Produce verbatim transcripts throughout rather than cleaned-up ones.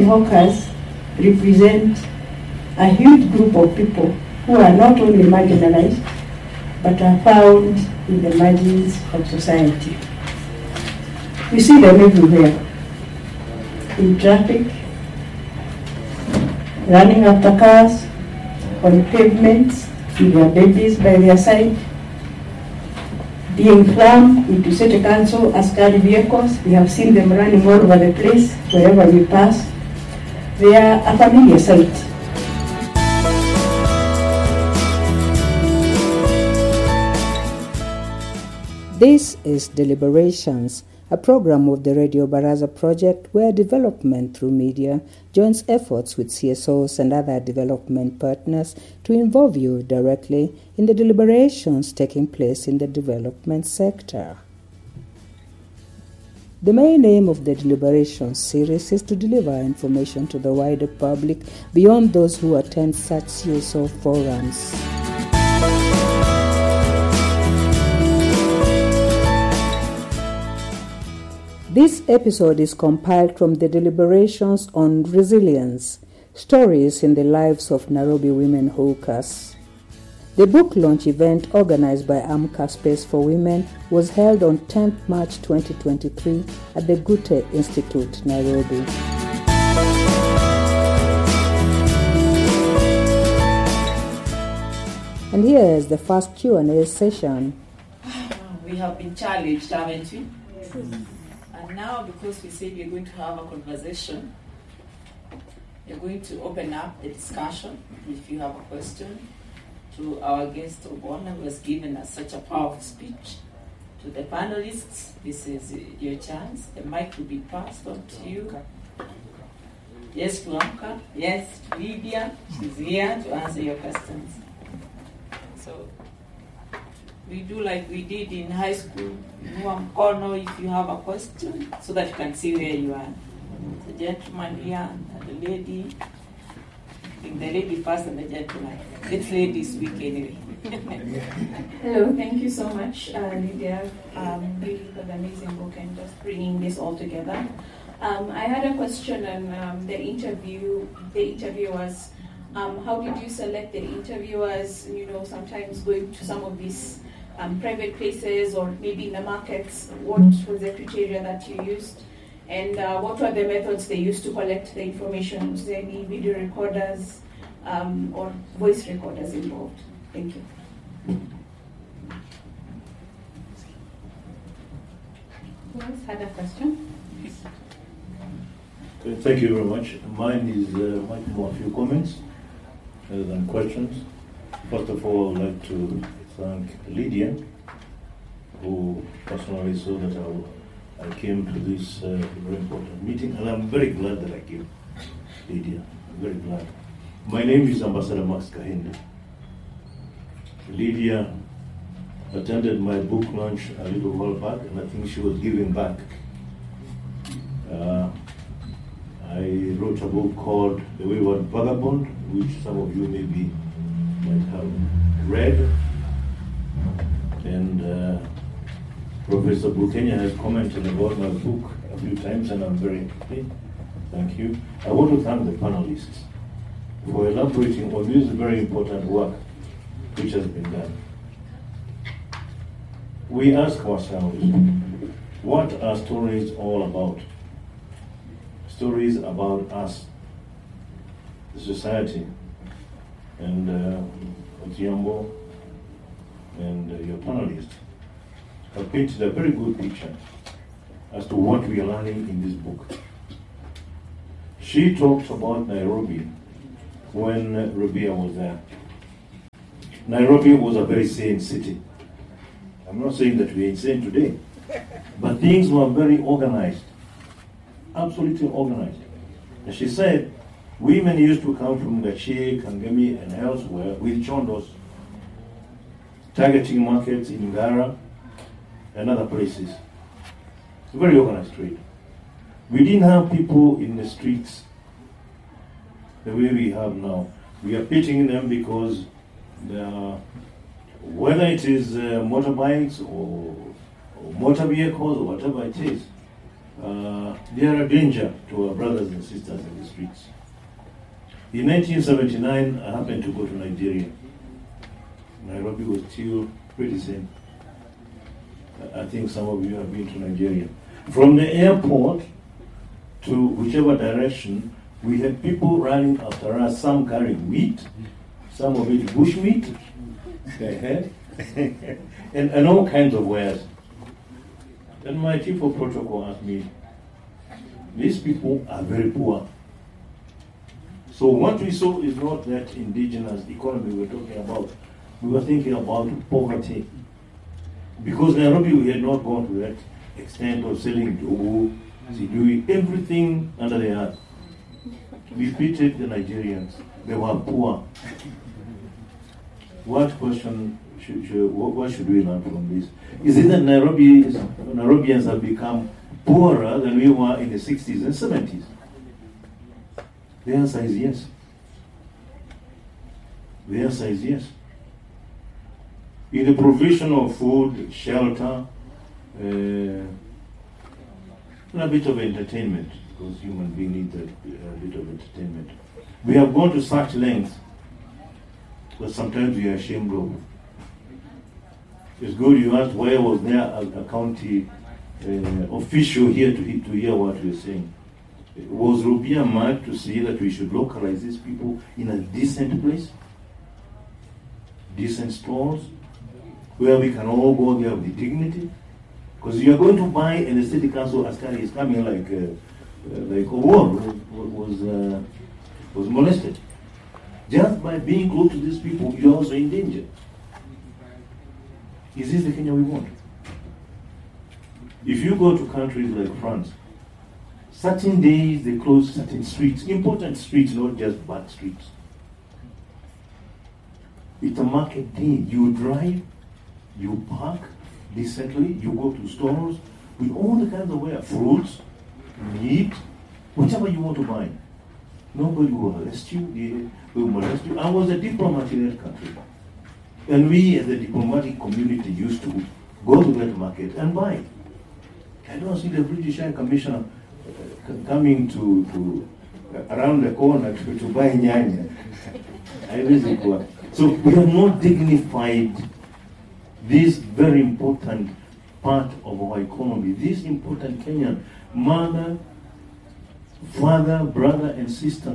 women hawkers represent a huge group of people who are not only marginalized, but are found in the margins of society. We see them everywhere, in traffic, running after cars, on pavements, with their babies by their side, being flung into city council askari vehicles. We have seen them running all over the place, wherever we pass. They are a familiar sight. This is Deliberations, a program of the Radio Baraza project where development through media joins efforts with C S Os and other development partners to involve you directly in the deliberations taking place in the development sector. The main aim of the Deliberations series is to deliver information to the wider public beyond those who attend such C S O forums. This episode is compiled from the Deliberations on Resilience, Stories in the Lives of Nairobi Women Hawkers. The book launch event organized by AMCA Space for Women was held on tenth March twenty twenty-three at the Goethe Institute, Nairobi. And here is the first Q and A session. We have been challenged, haven't we? And now, because we said we're going to have a conversation, we're going to open up a discussion. If you have a question to our guest of honor who has given us such a powerful speech, to the panelists, this is your chance. The mic will be passed on to you. Yes, Tuamka. Yes, Lydia. She's here to answer your questions. So we do like we did in high school. Inua mkono if you have a question, so that you can see where you are. The gentleman here and the lady. I think the lady first and the gentleman. It's ladies' week anyway. Hello, thank you so much, uh, Lydia, um, really for the amazing book and just bringing this all together. Um, I had a question on um, the interview. The interviewers. Um, how did you select the interviewers? You know, sometimes going to some of these Um, private places or maybe in the markets, what was the criteria that you used, and uh, what were the methods they used to collect the information? Was there any video recorders um, or voice recorders involved? Thank you. Who else had a question? Okay, thank you very much. Mine is uh, might more a few comments rather than questions. First of all, I'd like to thank Lydia, who personally saw that I, I came to this uh, very important meeting, and I'm very glad that I came, Lydia. I'm very glad. My name is Ambassador Max Kahinde. Lydia attended my book launch a little while back, and I think she was giving back. Uh, I wrote a book called The Wayward Vagabond, which some of you maybe might have read. And uh, Professor Bukenya has commented about my book a few times, and I'm very happy. Thank you. I want to thank the panelists for elaborating on this very important work which has been done. We ask ourselves, what are stories all about? Stories about us, the society, and uh, Otiambo, and uh, your panelists have painted a very good picture as to what we are learning in this book. She talks about Nairobi when uh, Rabia was there. Nairobi was a very sane city. I'm not saying that we are insane today, but things were very organized, absolutely organized. And she said, women used to come from Gachi, Kangemi, and elsewhere with chondos, targeting markets in Ngara and other places. It's a very organized trade. We didn't have people in the streets the way we have now. We are pitting them because they are, whether it is uh, motorbikes or, or motor vehicles or whatever it is, uh, they are a danger to our brothers and sisters in the streets. In nineteen seventy-nine, I happened to go to Nigeria. Nairobi was still pretty same. I think some of you have been to Nigeria. From the airport to whichever direction, we had people running after us, some carrying wheat, some of it bush meat, and, and all kinds of wares. And my chief of protocol asked me, these people are very poor. So what we saw is not that indigenous economy we're talking about. We were thinking about poverty. Because Nairobi, we had not gone to that extent of selling dough, doing everything under the earth. We pitied the Nigerians. They were poor. What question should, should what, what should we learn from this? Is it that Nairobi, Nairobians have become poorer than we were in the sixties and seventies? The answer is yes. The answer is yes. In the provision of food, shelter, uh, and a bit of entertainment, because human beings need a, a bit of entertainment. We have gone to such lengths that sometimes we are ashamed of. It's good you asked where was there a, a county uh, official here to, to hear what we're saying. Was Rubia mad to say that we should localize these people in a decent place? Decent stores? Where we can all go there with dignity? Because you are going to buy and the city council askari is coming like uh, uh, like a war was, uh, was molested. Just by being close to these people, you're also in danger. Is this the Kenya we want? If you go to countries like France, certain days they close certain streets, important streets, not just bad streets. It's a market day. You drive, you park decently, you go to stores with all the kinds of wear, fruits, meat, whatever you want to buy. Nobody will molest you, they will molest you. I was a diplomat in that country. And we as a diplomatic community used to go to that market and buy. I don't see the British High Commissioner coming to, to uh, around the corner to, to buy nyanya. I visit one. So we have not dignified this very important part of our economy, this important Kenyan mother, father, brother, and sister.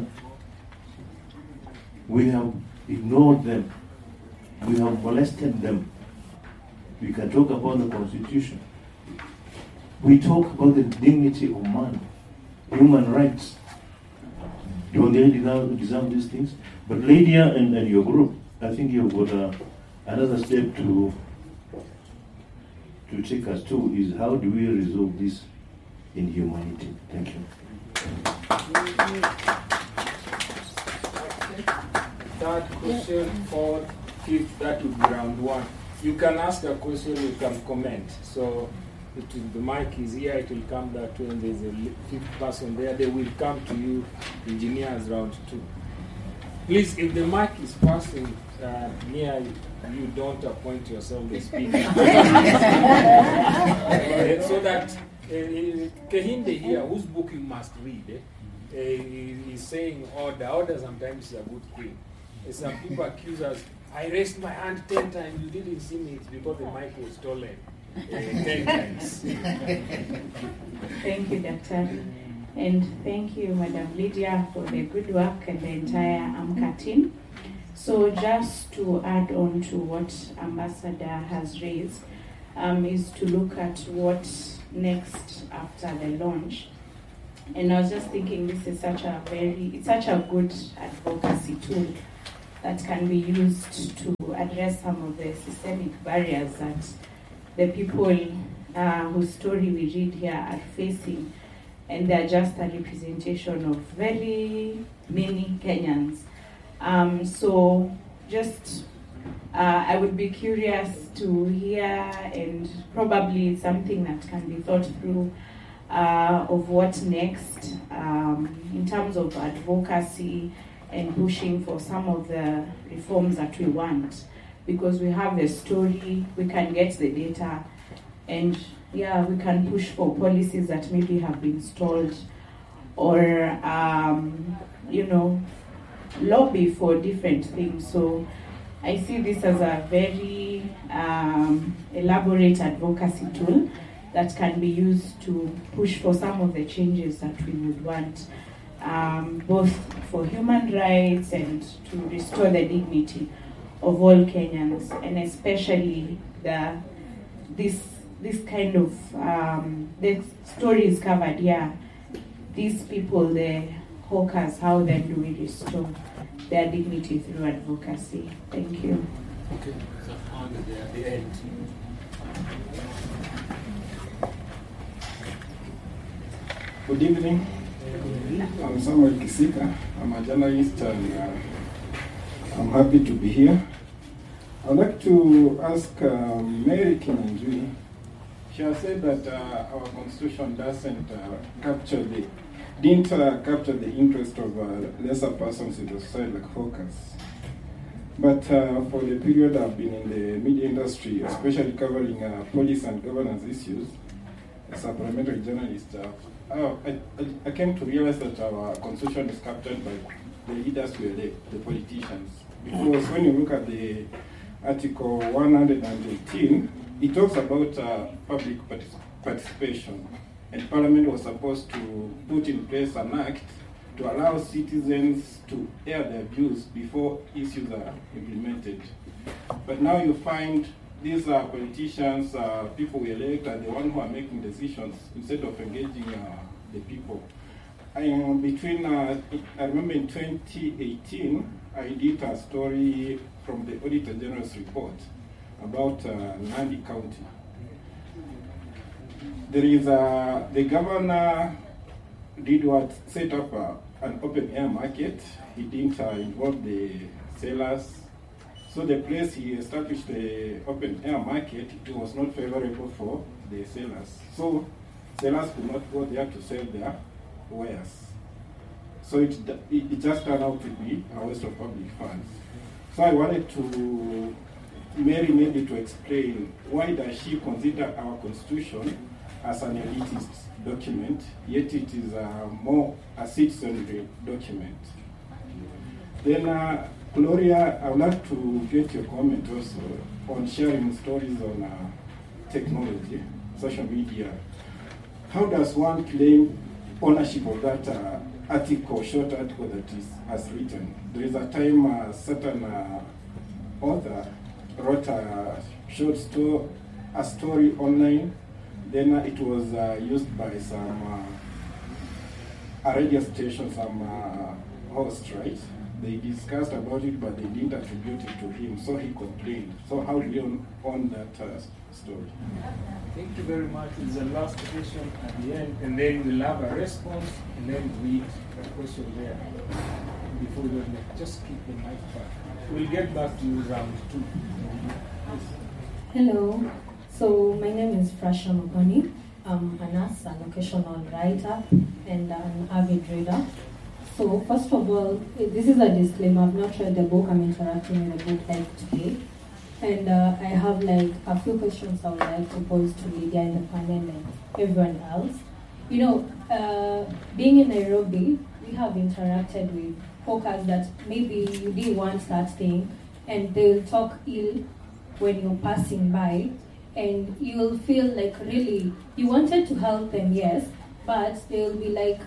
We have ignored them. We have molested them. We can talk about the Constitution. We talk about the dignity of man, human rights. Do they deserve, deserve these things? But Lydia and, and your group, I think you've got uh, another step to to take us to is how do we resolve this in humanity? Thank you. Third question, fourth, fifth, that would be round one. You can ask a question, you can comment. So it will, the mic is here, it will come that way, and there's a fifth person there, they will come to you, engineers, round two. Please, if the mic is passing uh, near you, you don't appoint yourself the speaker. uh, so that uh, Kehinde here, whose book you must read, eh, uh, he, he's saying order. Order sometimes is a good thing. Uh, some people accuse us, I raised my hand ten times, you didn't see me, it's because the mic was stolen uh, ten times. Thank you, Doctor And thank you, Madam Lydia, for the good work and the entire AMCA team. So just to add on to what Ambassador has raised, um, is to look at what next after the launch. And I was just thinking this is such a very, it's such a good advocacy tool that can be used to address some of the systemic barriers that the people uh, whose story we read here are facing. And they're just a representation of very many Kenyans. Um, so just, uh, I would be curious to hear, and probably something that can be thought through uh, of what next um, in terms of advocacy and pushing for some of the reforms that we want. Because we have the story, we can get the data, and yeah, we can push for policies that maybe have been stalled, or um, you know, lobby for different things. So I see this as a very um, elaborate advocacy tool that can be used to push for some of the changes that we would want, um, both for human rights and to restore the dignity of all Kenyans, and especially the this this kind of um, the stories covered here. These people, the hawkers, how then do we restore their dignity through advocacy? Thank you. Okay, so on the, at the end. Good evening. I'm Samuel Kisika. I'm a journalist and uh, I'm happy to be here. I'd like to ask um, Mary Kinanjui. She has said that uh, our constitution doesn't uh, capture the, didn't uh, capture the interest of uh, lesser persons in the society like hawkers. But uh, for the period I've been in the media industry, especially covering uh, police and governance issues, as a parliamentary journalist, uh, uh, I, I, I came to realize that our constitution is captured by the leaders we elect, the politicians. Because when you look at the Article one hundred eighteen, it talks about uh, public partic- participation. And Parliament was supposed to put in place an act to allow citizens to air their views before issues are implemented. But now you find these uh, politicians, uh, people we elect, are the ones who are making decisions instead of engaging uh, the people. I, uh, between, uh, I remember in twenty eighteen, I did a story from the Auditor General's report about uh, Nandi County. There is a, the governor did what, set up a, an open air market. He didn't uh, involve the sellers. So the place he established the open air market, it was not favorable for the sellers. So sellers could not go there to sell their wares. So it, it, it just turned out to be a waste of public funds. So I wanted to Mary maybe to explain why does she consider our constitution as an elitist document, yet it is uh, more a citizenry document. Then uh, Gloria, I would like to get your comment also on sharing stories on uh, technology, social media. How does one claim ownership of that uh, article, short article that is as written? There is a time a certain uh, author wrote a short story, a story online. Then uh, it was uh, used by some uh, a radio station, some uh, host, right? They discussed about it, but they didn't attribute it to him, so he complained. So how do you own, own that uh, story? Thank you very much. It's the last question at the end, and then we'll have a response, and then read the question there. Before we go there, just keep the mic back. We'll get back to you round two. Yes. Hello. So my name is Frasha Mugoni. I'm a nurse, an occasional writer, and an avid reader. So first of all, this is a disclaimer. I've not read the book. I'm interacting with the book like today. And uh, I have like a few questions I would like to pose to Lydia in the panel and everyone else. You know, uh, being in Nairobi, we have interacted with hawkers that maybe you didn't want that thing, and they'll talk ill when you're passing by, and you'll feel like really, you wanted to help them, yes, but they'll be like,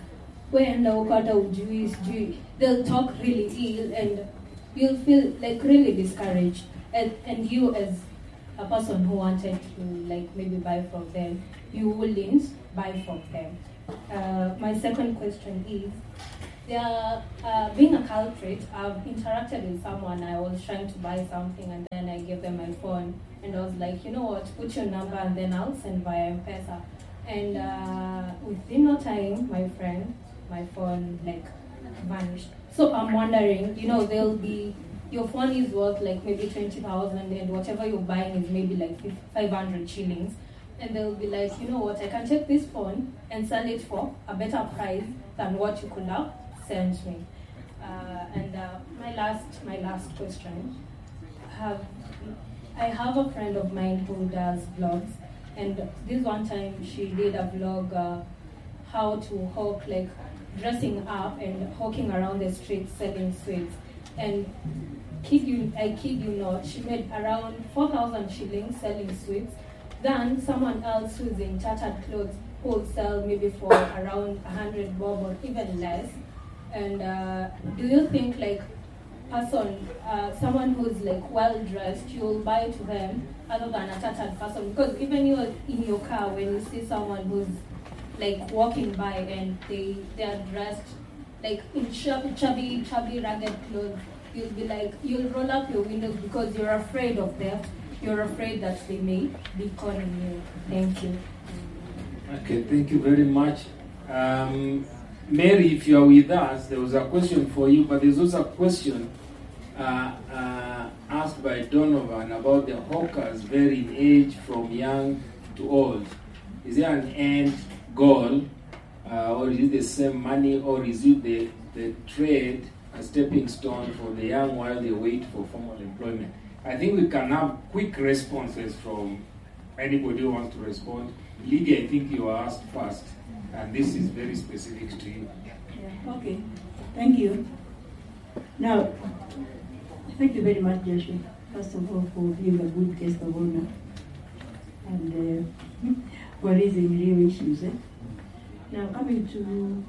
they'll talk really ill, and you'll feel like really discouraged. And, and you as a person who wanted to like maybe buy from them, you wouldn't buy from them. Uh, my second question is, there, uh, being a culprit, I've interacted with someone. I was trying to buy something, and then I gave them my phone, and I was like, you know what, put your number and then I'll send via M-Pesa. And uh, within no time, my friend, my phone like vanished. So I'm wondering, you know, there'll be, your phone is worth like maybe twenty thousand, and whatever you're buying is maybe like five hundred shillings. And they'll be like, you know what, I can take this phone and sell it for a better price than what you could have sent me. Uh, and uh, my last, my last question, have, I have a friend of mine who does blogs, And this one time she did a vlog uh, how to hawk, like dressing up and hawking around the streets selling sweets. And kid you, I kid you not, she made around four thousand shillings selling sweets. Then someone else who's in tattered clothes who will sell maybe for around one hundred bob or even less. And uh, do you think like person, uh, someone who's like well dressed, you'll buy to them other than a tattered person? Because even you in your car, when you see someone who's like walking by and they they are dressed like in chubby, chubby, chubby, ragged clothes, you'll be like, you'll roll up your windows because you're afraid of theft. You're afraid that they may be conning you. Thank you. Okay, thank you very much. Um, Mary, if you are with us, there was a question for you, but there's also a question uh, uh, asked by Donovan about the hawkers varying age from young to old. Is there an end goal, uh, or is it the same money, or is it the, the trade, a stepping stone for the young while they wait for formal employment? I think we can have quick responses from anybody who wants to respond. Lydia, I think you were asked first, and this is very specific to you. Yeah, okay, thank you. Now, thank you very much, Joshua, first of all, for being a good guest of honor and uh, for raising real issues. Eh? Now, coming to,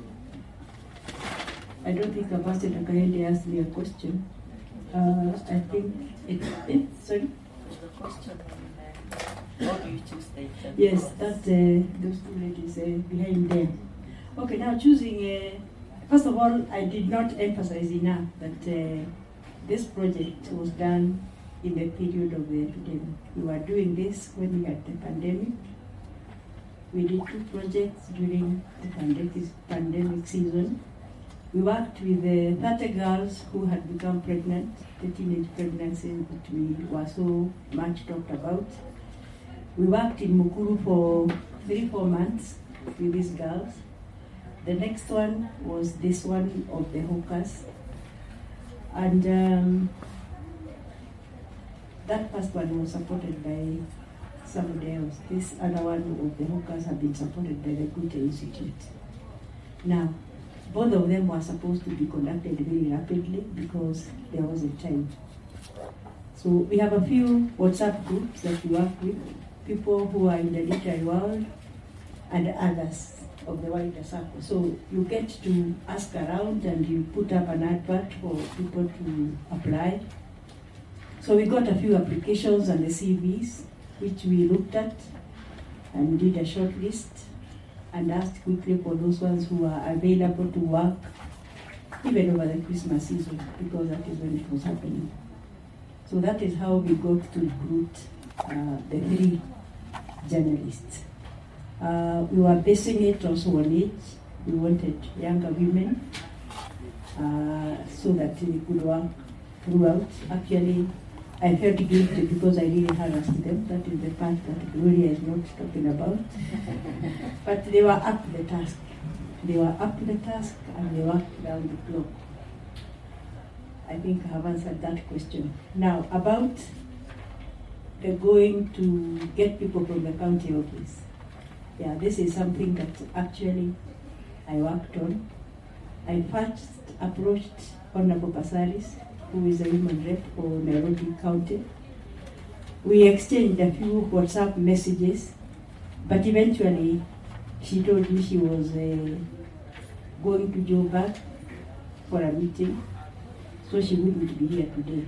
I don't think Ambassador Kaende asked me a question. Uh, I think it's, it, sorry? The question on uh, how do you choose the interview? Yes, that's uh, those two ladies uh, behind them. Okay, now choosing, uh, first of all, I did not emphasize enough that uh, this project was done in the period of the epidemic. We were doing this when we had the pandemic. We did two projects during the pandemic, pandemic season. We worked with uh, thirty girls who had become pregnant, the teenage pregnancies that we were so much talked about. We worked in Mukuru for three, four months with these girls. The next one was this one of the hawkers. And um, that first one was supported by somebody else. This other one of the hawkers have been supported by the Goethe Institute. Now, both of them were supposed to be conducted very rapidly because there wasn't time. So we have a few WhatsApp groups that we work with, people who are in the literary world and others of the wider circle. So you get to ask around and you put up an advert for people to apply. So we got a few applications and the C Vs, which we looked at and did a short list and asked quickly for those ones who are available to work even over the Christmas season, because that is when it was happening. So that is how we got to recruit uh, the three journalists. Uh, we were basing it also on age. We wanted younger women uh, so that we could work throughout. Actually, I felt guilty because I really harassed them. That is the part that Gloria is not talking about. But they were up to the task. They were up to the task and they worked down the clock. I think I have answered that question. Now, about the going to get people from the county office. Yeah, this is something that actually I worked on. I first approached Honorable Pasaris, who is a women rep for Nairobi County. We exchanged a few WhatsApp messages, but eventually she told me she was uh, going to Joburg for a meeting, so she wouldn't be here today.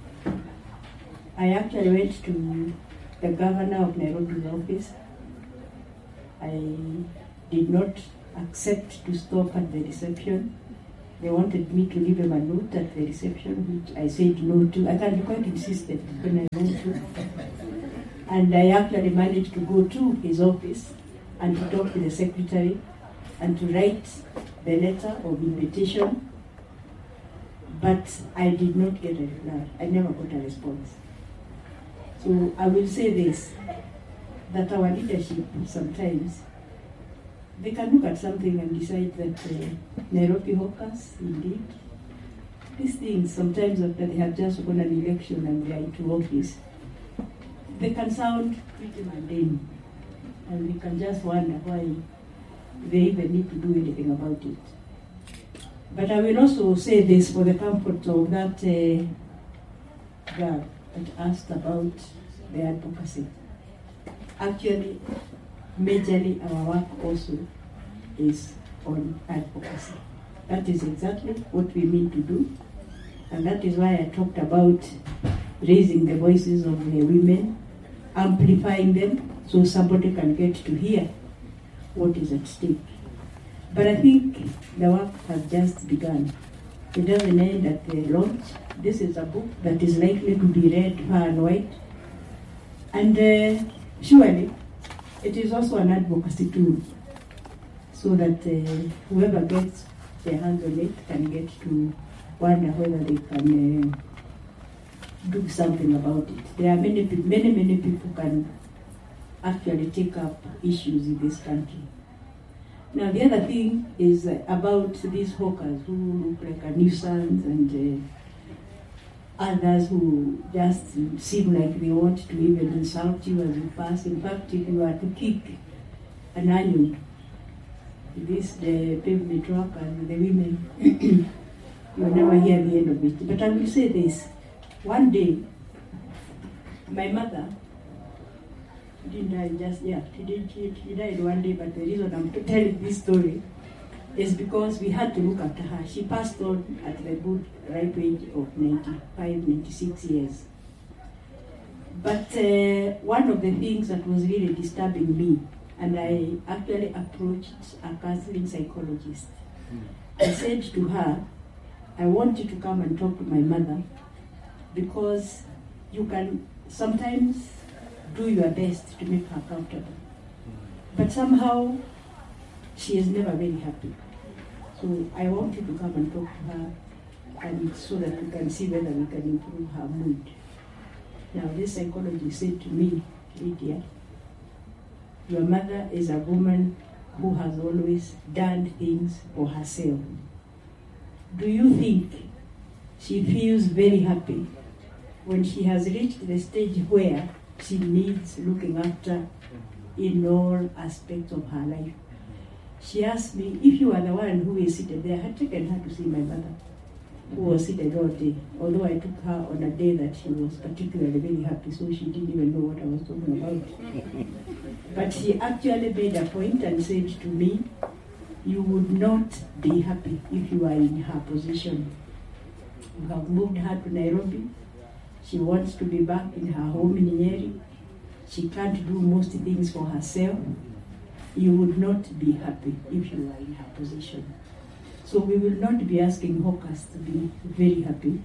I actually went to the governor of Nairobi's office. I did not accept to stop at the reception. They wanted me to leave them a note at the reception, which I said no to. I can be quite insistent when I went to. And I actually managed to go to his office and to talk to the secretary and to write the letter of invitation. But I did not get a reply. I never got a response. So I will say this, that our leadership sometimes, they can look at something and decide that uh, Nairobi hawkers, indeed, these things sometimes after they have just won an election and they are into office, they can sound pretty mundane. and we can just wonder why they even need to do anything about it. But I will also say this for the comfort of that uh, girl that asked about the advocacy. Actually, majorly our work also is on advocacy. That is exactly what we mean to do. And that is why I talked about raising the voices of the women, amplifying them so somebody can get to hear what is at stake. But I think the work has just begun. It doesn't end at the launch. This is a book that is likely to be read far and wide. And uh, surely, it is also an advocacy tool, so that uh, whoever gets their hands on it can get to wonder whether they can uh, do something about it. There are many, many, many people who can actually take up issues in this country. Now, the other thing is uh, about these hawkers who look like a nuisance and uh, others who just seem like they want to even insult you as you pass. In fact, if you are to kick an onion, this, the pavement truck and the women, you will never hear the end of it. But I will say this. One day, my mother didn't die just, yeah, she, did, she, she died one day, but the reason I'm telling this story is because we had to look after her. She passed on at the good ripe age of ninety-five, ninety-six years. But uh, one of the things that was really disturbing me, and I actually approached a counseling psychologist. I said to her, I want you to come and talk to my mother, because you can sometimes do your best to make her comfortable. But somehow, she is never very happy. So I want you to come and talk to her, and so that we can see whether we can improve her mood. Now, this psychologist said to me, Lydia, your mother is a woman who has always done things for herself. Do you think she feels very happy when she has reached the stage where she needs looking after in all aspects of her life? She asked me, if you are the one who is seated there, I had taken her to see my mother, who was seated all day, although I took her on a day that she was particularly very happy, so she didn't even know what I was talking about. But she actually made a point and said to me, you would not be happy if you are in her position. You have moved her to Nairobi. She wants to be back in her home in Nyeri. She can't do most things for herself. You would not be happy if you are in her position. So we will not be asking hawkers to be very happy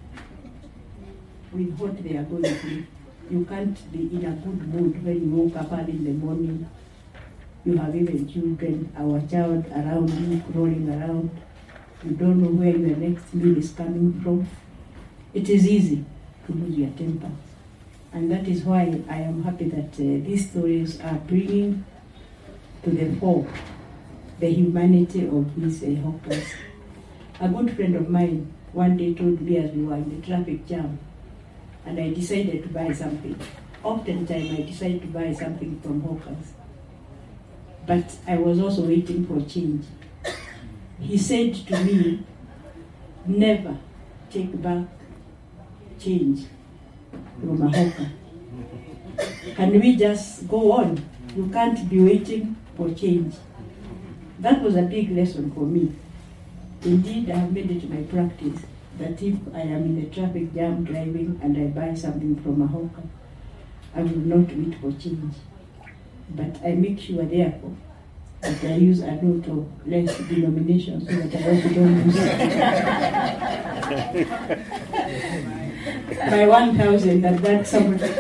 with what they are going through. You can't be in a good mood when you woke up early in the morning. You have even children, our child around you, crawling around. You don't know where your next meal is coming from. It is easy to lose your temper. And that is why I am happy that uh, these stories are bringing to the fore the humanity of these uh, hawkers. A good friend of mine one day told me as we were in the traffic jam, and I decided to buy something. Oftentimes I decide to buy something from hawkers, but I was also waiting for change. He said to me, never take back change from a hawker. Can we just go on? You can't be waiting for change. That was a big lesson for me. Indeed, I have made it my practice that if I am in the traffic jam driving and I buy something from a hawker, I will not wait for change. But I make sure, therefore, that I use a note of less denomination so that I also don't lose it. By one thousand, that that somebody